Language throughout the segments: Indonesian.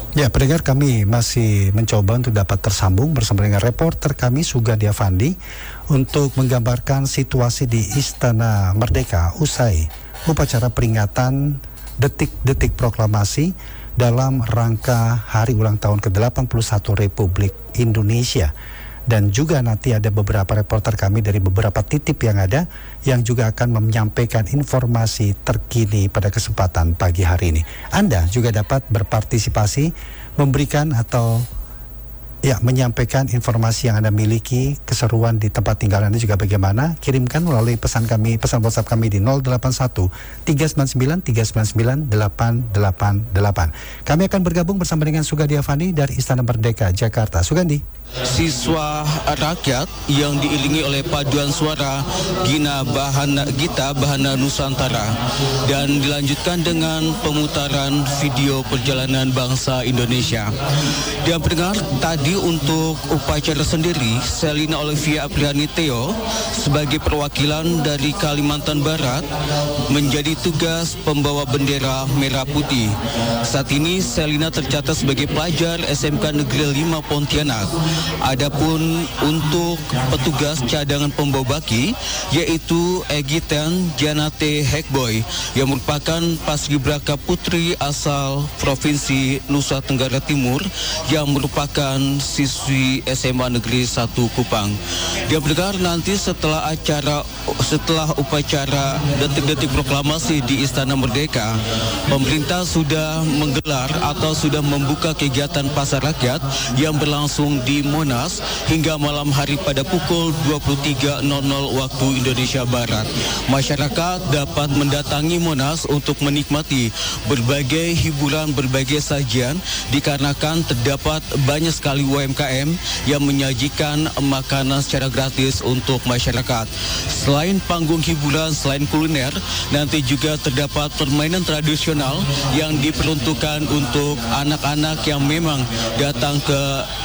Ya, pendengar, kami masih mencoba untuk dapat tersambung bersama dengan reporter kami Sugandi Avandi untuk menggambarkan situasi di Istana Merdeka usai upacara peringatan detik-detik proklamasi dalam rangka hari ulang tahun ke-81 Republik Indonesia. Dan juga nanti ada beberapa reporter kami dari beberapa titik yang ada yang juga akan menyampaikan informasi terkini pada kesempatan pagi hari ini. Anda juga dapat berpartisipasi, memberikan atau menyampaikan informasi yang Anda miliki, keseruan di tempat tinggal Anda juga bagaimana. Kirimkan melalui pesan WhatsApp kami di 081 399 399 888. Kami akan bergabung bersama dengan Sugandi Avandi dari Istana Merdeka, Jakarta. Sugandi. Siswa rakyat yang diiringi oleh paduan suara Gita Bahana Nusantara dan dilanjutkan dengan pemutaran video perjalanan bangsa Indonesia. Dan pendengar, tadi untuk upacara sendiri, Selina Olivia Apriani Theo sebagai perwakilan dari Kalimantan Barat menjadi tugas pembawa bendera merah putih. Saat ini Selina tercatat sebagai pelajar SMK Negeri 5 Pontianak. Adapun untuk petugas cadangan pembawa baki yaitu Egiten Janate Hekboy yang merupakan paskibraka putri asal Provinsi Nusa Tenggara Timur yang merupakan siswi SMA Negeri 1 Kupang. Dia berdengar nanti setelah upacara detik-detik proklamasi di Istana Merdeka, pemerintah sudah menggelar atau sudah membuka kegiatan pasar rakyat yang berlangsung di Monas hingga malam hari pada pukul 23.00 waktu Indonesia Barat. Masyarakat dapat mendatangi Monas untuk menikmati berbagai hiburan, berbagai sajian dikarenakan terdapat banyak sekali UMKM yang menyajikan makanan secara gratis untuk masyarakat. Selain panggung hiburan, selain kuliner, nanti juga terdapat permainan tradisional yang diperuntukkan untuk anak-anak yang memang datang ke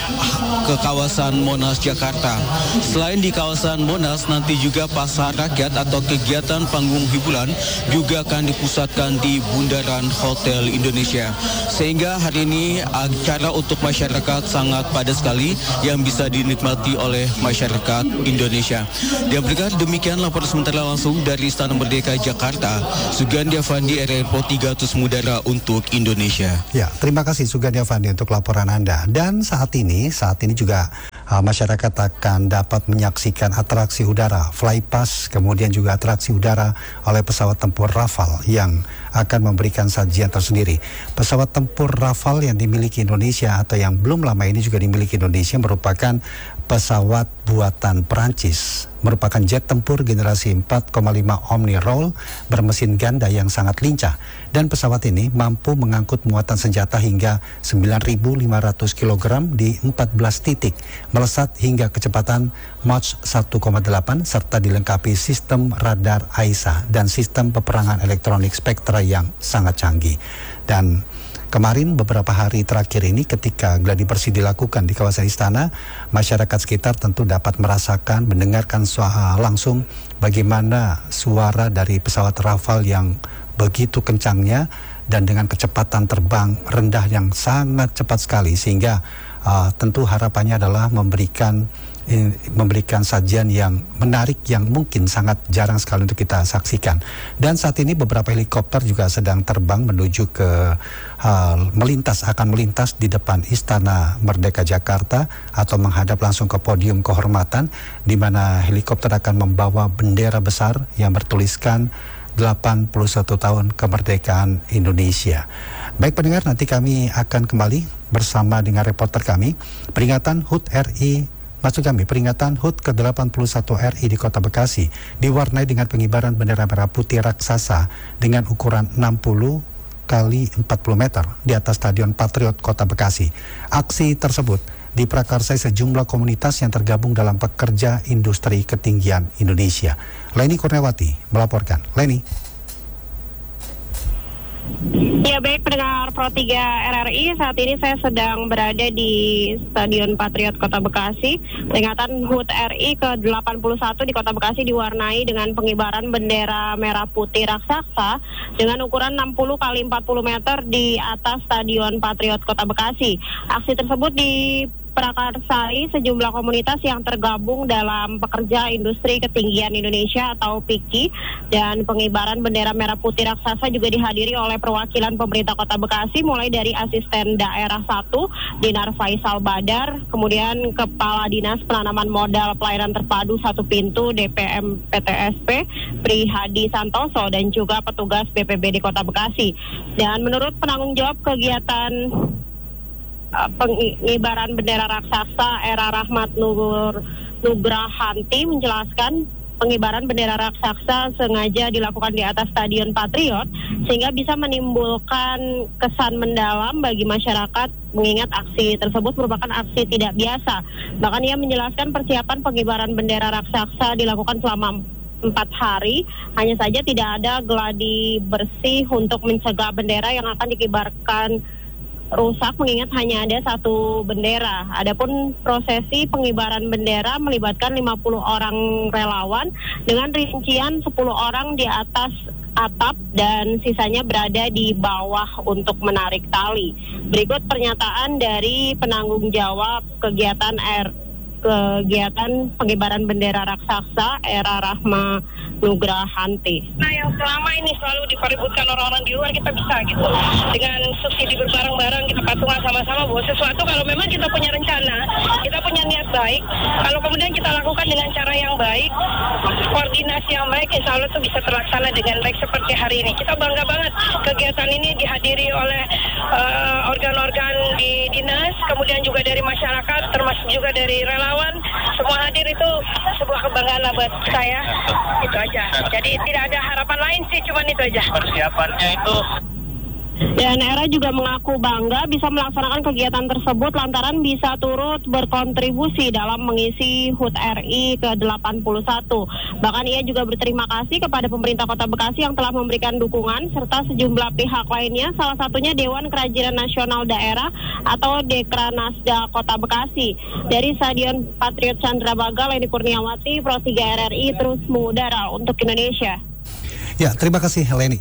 kawasan Monas, Jakarta. Selain di kawasan Monas, nanti juga pasar rakyat atau kegiatan panggung hiburan juga akan dipusatkan di Bundaran Hotel Indonesia. Sehingga hari ini acara untuk masyarakat sangat padat sekali yang bisa dinikmati oleh masyarakat Indonesia. Dan berikut demikian laporan sementara langsung dari Istana Merdeka, Jakarta. Sugandi Avandi, RRI 300 Mudara untuk Indonesia. Ya, terima kasih Sugandi Avandi untuk laporan Anda. Dan saat ini juga masyarakat akan dapat menyaksikan atraksi udara flypass, kemudian juga atraksi udara oleh pesawat tempur Rafale yang akan memberikan sajian tersendiri. Pesawat tempur Rafale yang dimiliki Indonesia atau yang belum lama ini juga dimiliki Indonesia merupakan pesawat buatan Perancis, merupakan jet tempur generasi 4,5 Omni Roll bermesin ganda yang sangat lincah, dan pesawat ini mampu mengangkut muatan senjata hingga 9.500 kg di 14 titik, melesat hingga kecepatan Mach 1,8 serta dilengkapi sistem radar AISA dan sistem peperangan elektronik Spectra yang sangat canggih. Dan kemarin beberapa hari terakhir ini ketika gladi bersih dilakukan di kawasan istana, masyarakat sekitar tentu dapat merasakan, mendengarkan langsung bagaimana suara dari pesawat Rafale yang begitu kencangnya dan dengan kecepatan terbang rendah yang sangat cepat sekali, sehingga tentu harapannya adalah memberikan sajian yang menarik yang mungkin sangat jarang sekali untuk kita saksikan. Dan saat ini beberapa helikopter juga sedang terbang menuju ke akan melintas di depan Istana Merdeka Jakarta atau menghadap langsung ke podium kehormatan, di mana helikopter akan membawa bendera besar yang bertuliskan 81 tahun kemerdekaan Indonesia. Baik pendengar, nanti kami akan kembali bersama dengan reporter kami. Peringatan HUT ke-81 RI di Kota Bekasi diwarnai dengan pengibaran bendera merah putih raksasa dengan ukuran 60 kali 40 meter di atas Stadion Patriot Kota Bekasi. Aksi tersebut diprakarsai sejumlah komunitas yang tergabung dalam pekerja industri ketinggian Indonesia. Leni Kurniawati melaporkan. Leni. Ya baik pendengar Pro 3 RRI, saat ini saya sedang berada di Stadion Patriot Kota Bekasi. Peringatan HUT RI ke-81 di Kota Bekasi diwarnai dengan pengibaran bendera merah putih raksasa dengan ukuran 60 kali 40 meter di atas Stadion Patriot Kota Bekasi. Aksi tersebut diprakarsai sejumlah komunitas yang tergabung dalam Pekerja Industri Ketinggian Indonesia atau PIKI, dan pengibaran bendera merah putih raksasa juga dihadiri oleh perwakilan pemerintah Kota Bekasi, mulai dari Asisten Daerah 1 Dinar Faisal Badar, kemudian Kepala Dinas Penanaman Modal Pelayanan Terpadu 1 Pintu DPM PTSP Prihadi Santoso, dan juga petugas BPBD Kota Bekasi. Dan menurut penanggung jawab kegiatan pengibaran bendera raksasa, Era Rahmat Nugrahanti, menjelaskan pengibaran bendera raksasa sengaja dilakukan di atas Stadion Patriot sehingga bisa menimbulkan kesan mendalam bagi masyarakat, mengingat aksi tersebut merupakan aksi tidak biasa. Bahkan ia menjelaskan persiapan pengibaran bendera raksasa dilakukan selama 4 hari, hanya saja tidak ada geladi bersih untuk mencegah bendera yang akan dikibarkan rusak, mengingat hanya ada 1 bendera. Adapun prosesi pengibaran bendera melibatkan 50 orang relawan dengan rincian 10 orang di atas atap dan sisanya berada di bawah untuk menarik tali. Berikut pernyataan dari penanggung jawab kegiatan pengibaran bendera raksasa, Era Rahma Nugrahanti. Nah, yang selama ini selalu dipeributkan orang-orang di luar, kita bisa gitu. Dengan subsidi berbareng-bareng, kita patungan sama-sama bahwa sesuatu kalau memang kita punya rencana, kita punya niat baik, kalau kemudian kita lakukan dengan cara yang baik, koordinasi yang baik, insya Allah itu bisa terlaksana dengan baik seperti hari ini. Kita bangga banget kegiatan ini dihadiri oleh organ-organ di dinas, kemudian juga dari masyarakat, termasuk juga dari relawan. Semua hadir, itu sebuah kebanggaan lah buat saya. Itu aja. Jadi tidak ada harapan lain sih, cuman itu aja. Persiapannya itu. Dan Era juga mengaku bangga bisa melaksanakan kegiatan tersebut lantaran bisa turut berkontribusi dalam mengisi HUT RI ke-81. Bahkan ia juga berterima kasih kepada pemerintah Kota Bekasi yang telah memberikan dukungan serta sejumlah pihak lainnya, salah satunya Dewan Kerajinan Nasional Daerah atau Dekranasda Kota Bekasi. Dari Stadion Patriot Candrabaga, Leni Kurniawati, Pro 3 RRI terus mengudara untuk Indonesia. Ya, terima kasih Leni.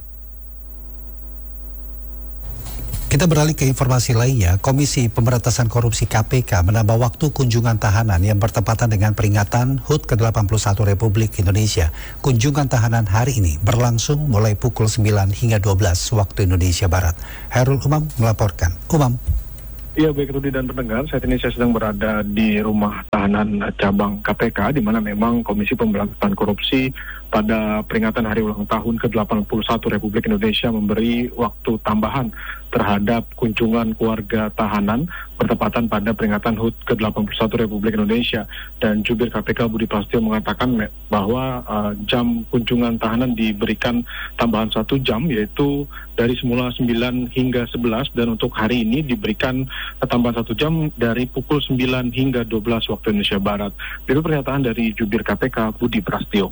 Kita beralih ke informasi lainnya. Komisi Pemberantasan Korupsi KPK menambah waktu kunjungan tahanan yang bertepatan dengan peringatan HUT ke-81 Republik Indonesia. Kunjungan tahanan hari ini berlangsung mulai pukul 9 hingga 12 waktu Indonesia Barat. Hairul Umam melaporkan. Umam. Iya, baik Rudi dan pendengar, saat ini saya sedang berada di rumah tahanan cabang KPK, di mana memang Komisi Pemberantasan Korupsi pada peringatan hari ulang tahun ke-81 Republik Indonesia memberi waktu tambahan terhadap kunjungan keluarga tahanan bertepatan pada peringatan HUT ke-81 Republik Indonesia. Dan Jubir KPK Budi Prasetyo mengatakan bahwa jam kunjungan tahanan diberikan tambahan 1 jam, yaitu dari semula 9 hingga 11, dan untuk hari ini diberikan tambahan 1 jam dari pukul 9 hingga 12 waktu Indonesia Barat. Itu pernyataan dari Jubir KPK Budi Prasetyo.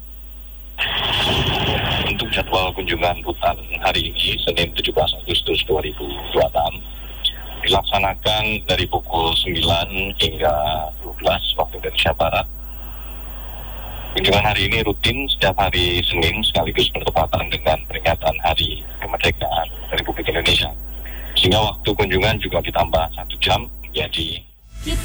Untuk jadwal kunjungan rutan hari ini, Senin 17 Agustus 2026, dilaksanakan dari pukul 9 hingga 12 waktu Indonesia Barat. Kunjungan hari ini rutin setiap hari Senin sekaligus bertepatan dengan peringatan Hari Kemerdekaan Republik Indonesia. Sehingga waktu kunjungan juga ditambah 1 jam menjadi